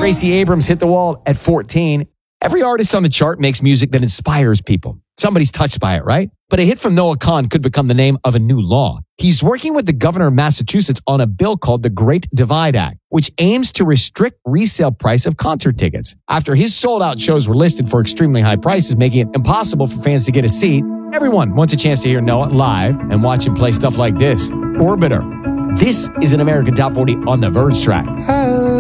Gracie Abrams hit the wall at 14. Every artist on the chart makes music that inspires people. Somebody's touched by it, right? But a hit from Noah Kahan could become the name of a new law. He's working with the governor of Massachusetts on a bill called the Great Divide Act, which aims to restrict resale price of concert tickets. After his sold-out shows were listed for extremely high prices, making it impossible for fans to get a seat, everyone wants a chance to hear Noah live and watch him play stuff like this. Orbiter. This is an American Top 40 on the Verge track.